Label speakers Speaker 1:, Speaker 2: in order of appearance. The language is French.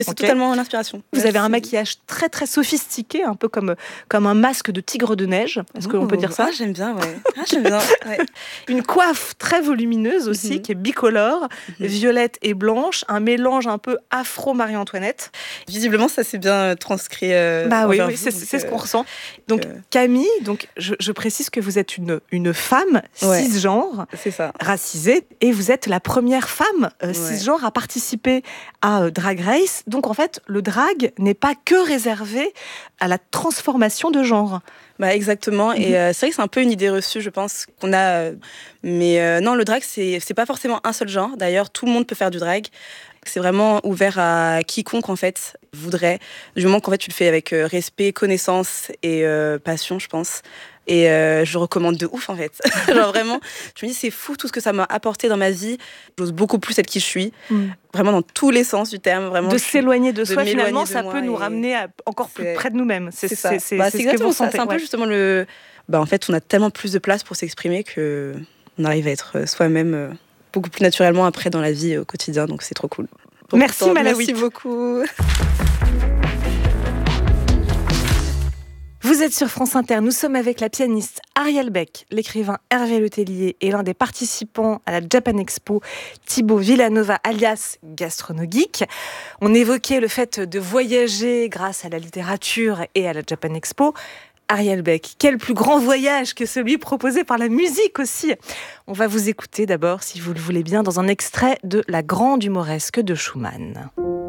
Speaker 1: C'est totalement l'inspiration.
Speaker 2: Vous avez un maquillage très très sophistiqué, un peu comme un masque de tigre de neige. Est-ce qu'on peut dire ça?
Speaker 1: J'aime bien, ouais. J'aime bien. Ouais.
Speaker 2: Une coiffe très volumineuse aussi, qui est bicolore, violette et blanche, un mélange un peu afro-Marie-Antoinette.
Speaker 1: Visiblement, ça s'est bien transcrit.
Speaker 2: Oui, c'est ce qu'on ressent. Donc Camille, je précise que vous êtes une femme cisgenre,
Speaker 1: c'est ça,
Speaker 2: racisée, et vous êtes la première femme cisgenre à participer à Drag Race. Donc en fait, le drag n'est pas que réservé à la transformation de genre.
Speaker 1: Exactement, et c'est vrai que c'est un peu une idée reçue, je pense, qu'on a. Mais non, le drag, c'est pas forcément un seul genre. D'ailleurs, tout le monde peut faire du drag. C'est vraiment ouvert à quiconque, en fait, voudrait. Du moment qu'en fait, tu le fais avec respect, connaissance et passion, je pense. Et je recommande de ouf, en fait. Genre vraiment, je me dis, c'est fou tout ce que ça m'a apporté dans ma vie. J'ose beaucoup plus être qui je suis. Vraiment dans tous les sens du terme. Vraiment,
Speaker 2: de s'éloigner de soi, finalement, ça peut nous ramener encore plus près de nous-mêmes.
Speaker 1: C'est ça. C'est exactement ça. C'est un peu justement le... en fait, on a tellement plus de place pour s'exprimer qu'on arrive à être soi-même beaucoup plus naturellement après dans la vie au quotidien. Donc c'est trop cool.
Speaker 2: Merci Malawi.
Speaker 1: Merci beaucoup.
Speaker 2: Vous êtes sur France Inter, nous sommes avec la pianiste Ariel Beck, l'écrivain Hervé Letellier et l'un des participants à la Japan Expo, Thibaut Villanova alias Gastronogeek. On évoquait le fait de voyager grâce à la littérature et à la Japan Expo. Ariel Beck, quel plus grand voyage que celui proposé par la musique aussi. On va vous écouter d'abord, si vous le voulez bien, dans un extrait de La Grande Humoresque de Schumann.